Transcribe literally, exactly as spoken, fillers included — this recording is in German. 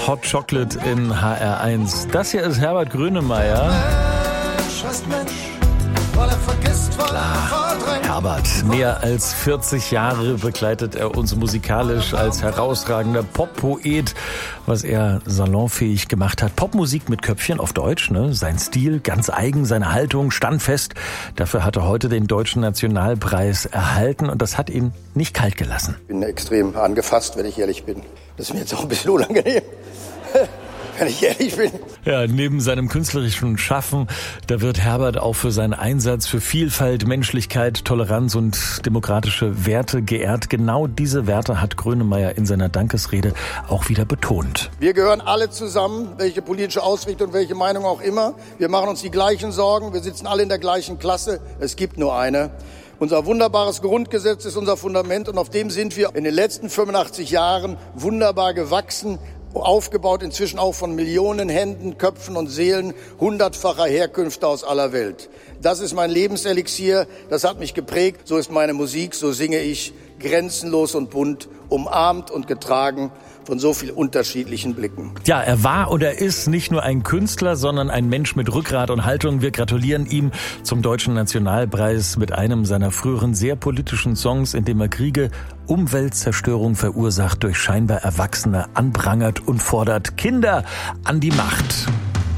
Hot Chocolate in H R eins. Das hier ist Herbert Grönemeyer. Mensch heißt Mensch, weil er vergisst, weil Klar, Herbert. Mehr als vierzig Jahre begleitet er uns musikalisch als herausragender Pop-Poet, was er salonfähig gemacht hat. Popmusik mit Köpfchen auf Deutsch, ne? Sein Stil, ganz eigen, seine Haltung, standfest. Dafür hat er heute den Deutschen Nationalpreis erhalten und das hat ihn nicht kalt gelassen. Ich bin extrem angefasst, wenn ich ehrlich bin. Das ist mir jetzt auch ein bisschen unangenehm. Wenn ich ehrlich bin. Ja, neben seinem künstlerischen Schaffen, da wird Herbert auch für seinen Einsatz für Vielfalt, Menschlichkeit, Toleranz und demokratische Werte geehrt. Genau diese Werte hat Grönemeyer in seiner Dankesrede auch wieder betont. Wir gehören alle zusammen, welche politische Ausrichtung, welche Meinung auch immer. Wir machen uns die gleichen Sorgen, wir sitzen alle in der gleichen Klasse. Es gibt nur eine. Unser wunderbares Grundgesetz ist unser Fundament und auf dem sind wir in den letzten fünfundachtzig Jahren wunderbar gewachsen, aufgebaut inzwischen auch von Millionen Händen, Köpfen und Seelen hundertfacher Herkünfte aus aller Welt. Das ist mein Lebenselixier, das hat mich geprägt, so ist meine Musik, so singe ich, grenzenlos und bunt, umarmt und getragen von so vielen unterschiedlichen Blicken. Ja, er war oder ist nicht nur ein Künstler, sondern ein Mensch mit Rückgrat und Haltung. Wir gratulieren ihm zum Deutschen Nationalpreis mit einem seiner früheren sehr politischen Songs, in dem er Kriege, Umweltzerstörung verursacht durch scheinbar Erwachsene anprangert und fordert Kinder an die Macht.